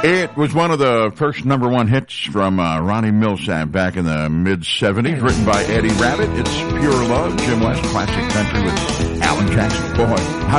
It was one of the first number one hits from Ronnie Milsap back in the mid-'70s, written by Eddie Rabbitt. It's Pure Love, Jim West, classic country with Alan Jackson. Boy,